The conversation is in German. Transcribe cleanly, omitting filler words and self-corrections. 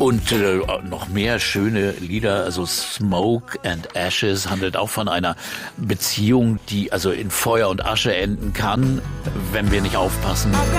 Und noch mehr schöne Lieder, also Smoke and Ashes handelt auch von einer Beziehung, die also in Feuer und Asche enden kann, wenn wir nicht aufpassen.